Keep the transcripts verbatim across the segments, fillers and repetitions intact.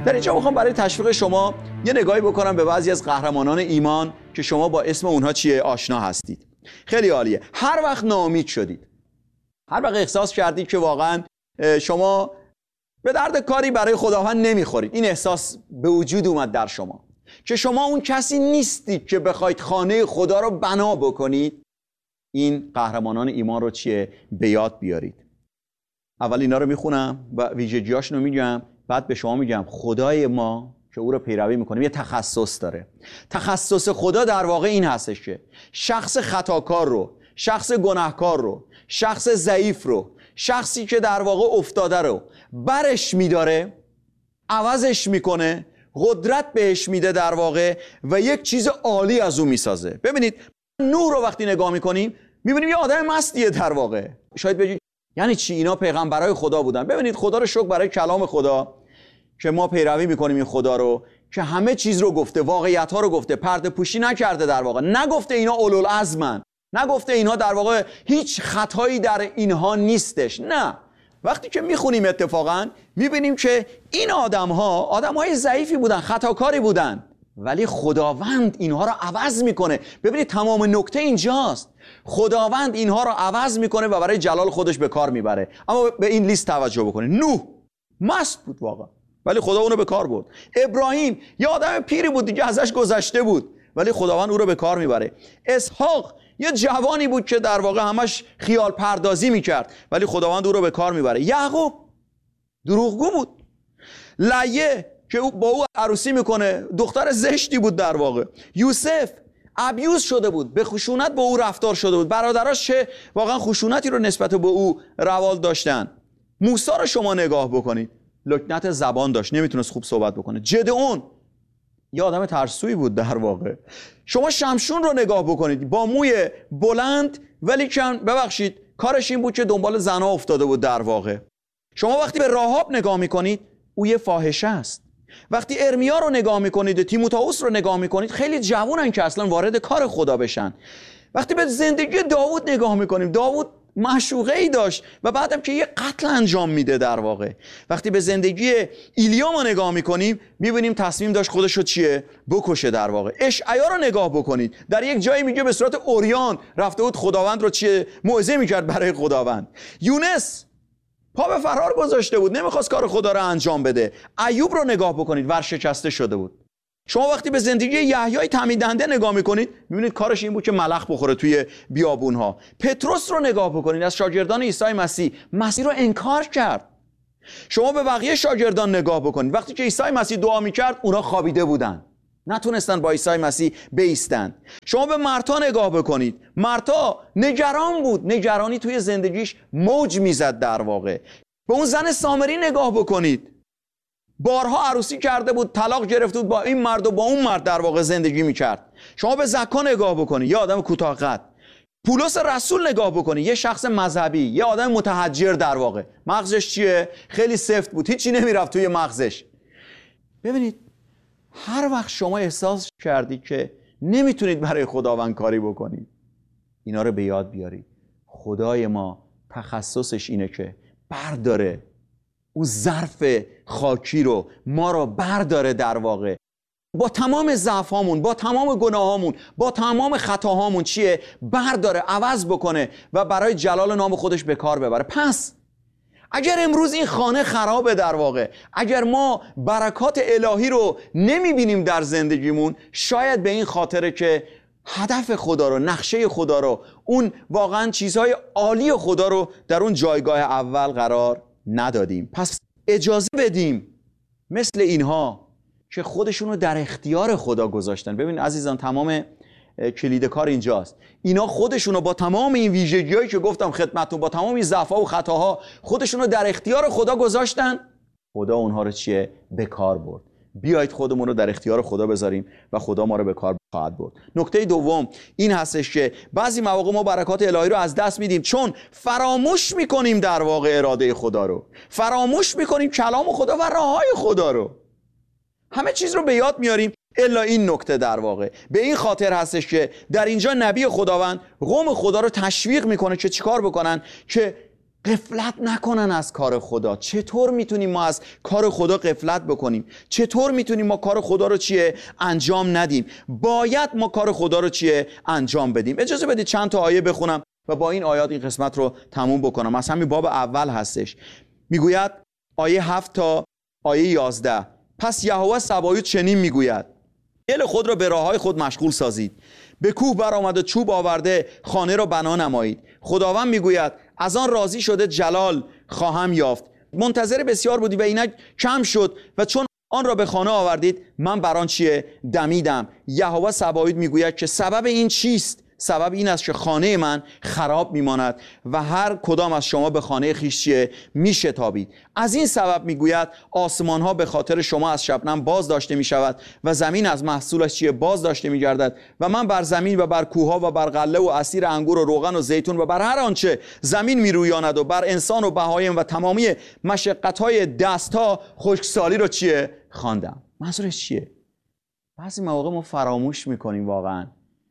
در اینجا میخوام برای تشویق شما یه نگاهی بکنم به بعضی از قهرمانان ایمان که شما با اسم اونها چیه آشنا هستید. خیلی عالیه. هر وقت ناامید شدید، هر وقت احساس کردید که واقعا شما به درد کاری برای خداوند نمیخورید، این احساس به وجود اومد در شما که شما اون کسی نیستید که بخواید خانه خدا رو بنا بکنید، این قهرمانان ایمان رو چیه به یاد بیارید. اول اینا رو میخونم و ویژگیاشون رو میگم، بعد به شما میگم خدای ما که او رو پیروی میکنیم یه تخصص داره. تخصص خدا در واقع این هستش که شخص خطاکار رو، شخص گناهکار رو، شخص ضعیف رو، شخصی که در واقع افتاده رو برش میداره، عوضش میکنه، قدرت بهش میده در واقع و یک چیز عالی از اون میسازه. ببینید نوح رو وقتی نگاه میکنیم میبینیم یه آدم مستیه در واقع. شاید بگید یعنی چی؟ اینا پیغمبرای خدا بودن. ببینید خدا رو شکر برای کلام خدا که ما پیروی میکنیم این خدا رو که همه چیز رو گفته، واقعیت ها رو گفته، پرده پوشی نکرده در واقع. نگفته اینا اولوالعزمن، نگفته اینا در واقع هیچ خطایی در اینها نیستش. نه، وقتی که میخونیم اتفاقا میبینیم که این آدم ها آدم های ضعیفی بودن، خطاکاری بودن، ولی خداوند اینها رو عوض میکنه. ببینید تمام نکته اینجاست، خداوند اینها رو عوض میکنه و برای جلال خودش به کار میبره. اما به این لیست توجه بکنید. نوح مست بود واقعا ولی خدا اونو به کار برد. ابراهیم یه آدم پیری بود دیگه، ازش گذشته بود ولی خداوند او رو به کار میبره. اسحاق یه جوانی بود که در واقع همش خیال پردازی میکرد ولی خداوند او رو به کار میبره. یعقوب دروغگو بود. لیه که با او عروسی میکنه دختر زشتی بود در واقع. یوسف ابیوز شده بود، به خشونت با او رفتار شده بود. برادراش چه واقعا خشونتی رو نسبت به او روال داشتن. موسی رو شما نگاه بکنید، لکنت زبان داشت، نمیتونست خوب صحبت بکنه. جدعون یه آدم ترسویی بود در واقع. شما شمشون رو نگاه بکنید، با موی بلند ولی کن ببخشید کارش این بود که دنبال زنا افتاده بود در واقع. شما وقتی به راهاب نگاه میکنید او یه فاحشه است. وقتی ارمیا رو نگاه میکنید، تیموتائوس رو نگاه میکنید، خیلی جوونن که اصلا وارد کار خدا بشن. وقتی به زندگی داوود نگاه میکنیم، داوود معشوقه ای داشت و بعدم که یه قتل انجام میده در واقع. وقتی به زندگی ایلیا ما نگاه میکنیم میبینیم تصمیم داشت خودش رو چیه بکشه در واقع. اشعیا رو نگاه بکنید، در یک جایی میگه به صورت اوریان رفته بود خداوند رو چیه موعظه میکرد برای خداوند. یونس پا به فرار گذاشته بود، نمیخواست کار خدا رو انجام بده. ایوب رو نگاه بکنید، ورشکسته شده بود. شما وقتی به زندگی یحیای تعمید دهنده نگاه میکنید میبینید کارش این بود که ملخ بخوره توی بیابونها. پتروس رو نگاه بکنید، از شاگردان عیسی مسیح، مسیح رو انکار کرد. شما به بقیه شاگردان نگاه بکنید، وقتی که عیسی مسیح دعا میکرد اونا خوابیده بودن، نتونستن با عیسی مسیح بایستن. شما به مرتا نگاه بکنید، مرتا نگران بود، نگرانی توی زندگیش موج میزد در واقع. به اون زن سامری نگاه بکنید، بارها عروسی کرده بود، طلاق گرفته بود، با این مرد و با اون مرد در واقع زندگی میکرد. شما به زکا نگاه بکنید، یه آدم کوتاه قد. پولس رسول نگاه بکنید، یه شخص مذهبی، یه آدم متحجر در واقع. مغزش چیه؟ خیلی سفت بود، هیچی نمیرفت توی مغزش. ببینید هر وقت شما احساس کردید که نمیتونید برای خداوند کاری بکنید، اینا رو به یاد بیارید. خدای ما تخصصش اینه که برداره اون ظرف خاکی رو، ما رو برداره در واقع، با تمام ضعفامون، با تمام گناهامون، با تمام خطاهامون چیه برداره، عوض بکنه و برای جلال نام خودش به کار ببره. پس اگر امروز این خانه خرابه در واقع، اگر ما برکات الهی رو نمیبینیم در زندگیمون، شاید به این خاطره که هدف خدا رو، نقشه خدا رو، اون واقعا چیزهای عالی خدا رو در اون جایگاه اول قرار ندادیم. پس اجازه بدیم مثل اینها که خودشون رو در اختیار خدا گذاشتن. ببین عزیزان تمام کلید کار اینجاست. اینا خودشون رو با تمام این ویژگی‌هایی که گفتم خدمتتون، با تمام این ضعف‌ها و خطاها، خودشون رو در اختیار خدا گذاشتن. خدا اونها رو چیه به کار برد. بیایید خودمون رو در اختیار خدا بذاریم و خدا ما رو به کار خواهد برد. نکته دوم این هستش که بعضی مواقع ما برکات الهی رو از دست میدیم چون فراموش میکنیم در واقع اراده خدا رو، فراموش میکنیم کلام خدا و راههای خدا رو. همه چیز رو به یاد میاریم الا این نکته در واقع. به این خاطر هستش که در اینجا نبی خداوند قوم خدا رو تشویق میکنه که چیکار بکنن، که غفلت نکنن از کار خدا. چطور میتونیم ما از کار خدا غفلت بکنیم؟ چطور میتونیم ما کار خدا رو چیه انجام ندیم؟ باید ما کار خدا رو چیه انجام بدیم. اجازه بدید چند تا آیه بخونم و با این آیات این قسمت رو تموم بکنم. از همین باب اول هستش. میگوید آیه هفت تا آیه یازده: پس یهوه سبایوت چنین میگوید دل خود را به راههای خود مشغول سازید، به کوه برآمد و چوب آورده خانه را بنا نمایید. خداوند میگوید از آن راضی شده جلال خواهم یافت. منتظر بسیار بودی و اینک کم شد و چون آن را به خانه آوردید من بر آن چیه دمیدم. یهوه سبایوت میگوید که سبب این چیست؟ سبب این است که خانه من خراب میماند و هر کدام از شما به خانه خویش چیه میشتابید. از این سبب میگوید آسمان ها به خاطر شما از شبنم باز داشته میشود و زمین از محصولش چیه باز داشته میگردد و من بر زمین و بر کوه ها و بر غله و عصیر انگور و روغن و زیتون و بر هر آنچه زمین میرویاند و بر انسان و بهایم و تمامی مشقت های دست ها خشکسالی رو چیه خواندم. منظورش چیه؟ بعضی مواقع ما فراموش میکنیم واقعا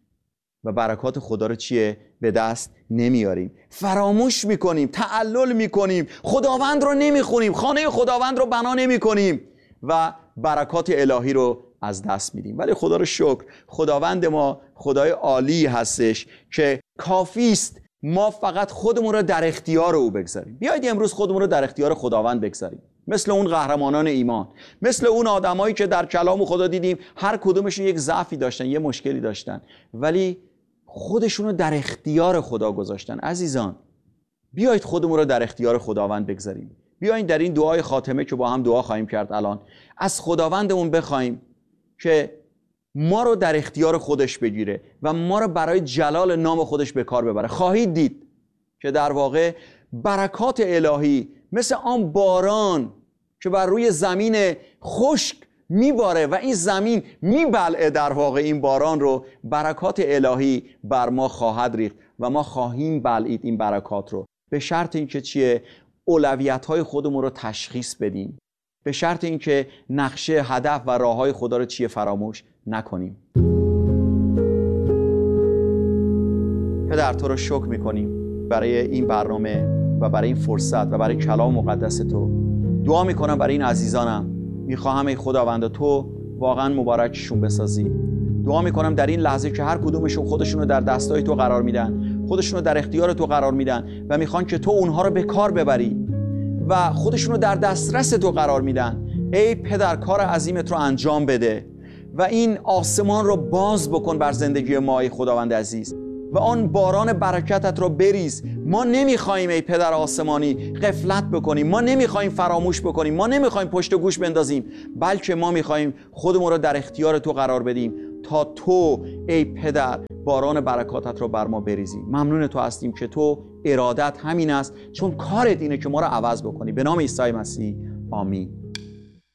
و برکات خدا رو چیه به دست نمیاریم. فراموش میکنیم، تعلل میکنیم، خداوند رو نمیخونیم، خانه خداوند رو بنا نمیکنیم و برکات الهی رو از دست میدیم. ولی خدا رو شکر خداوند ما خدای عالی هستش که کافی است ما فقط خودمون رو در اختیار او بگذاریم. بیایید امروز خودمون رو در اختیار خداوند بگذاریم، مثل اون قهرمانان ایمان، مثل اون آدمایی که در کلام خدا دیدیم هر کدومشون یک ضعفی داشتن، یه مشکلی داشتن، ولی خودشونو در اختیار خدا گذاشتن. عزیزان بیایید خودمون رو در اختیار خداوند بگذاریم. بیایید در این دعای خاتمه که با هم دعا خواهیم کرد الان از خداوندمون بخوایم که ما رو در اختیار خودش بگیره و ما رو برای جلال نام خودش به کار ببره. خواهید دید که در واقع برکات الهی مثل آن باران که بر روی زمین خشک میباره و این زمین میبلعه، در واقع این باران رو برکات الهی بر ما خواهد ریخت و ما خواهیم بلعید این برکات رو، به شرط اینکه چیه اولویت‌های خودمون رو تشخیص بدیم، به شرط اینکه نقشه، هدف و راه‌های خدا رو چیه فراموش نکنیم. پدر تو رو شکر میکنیم برای این برنامه و برای این فرصت و برای کلام مقدس تو. دعا میکنم برای این عزیزانم، میخواهم ای خداوند تو واقعا مبارکشون بسازی. دعا میکنم در این لحظه که هر کدومشون خودشونو در دستای تو قرار میدن، خودشونو در اختیار تو قرار میدن و میخوان که تو اونها رو به کار ببری و خودشونو در دسترس تو قرار میدن، ای پدر کار عظیمت رو انجام بده و این آسمان رو باز بکن بر زندگی ما ای خداوند عزیز و آن باران برکتت رو بریز. ما نمیخوایم ای پدر آسمانی غفلت بکنیم، ما نمیخوایم فراموش بکنیم، ما نمیخوایم پشت گوش بندازیم، بلکه ما میخوایم خودمون رو در اختیار تو قرار بدیم تا تو ای پدر باران برکاتت رو بر ما بریزی. ممنون تو هستیم که تو ارادت همین است، چون کارت اینه که ما رو عوض بکنی. به نام عیسی مسیح آمین.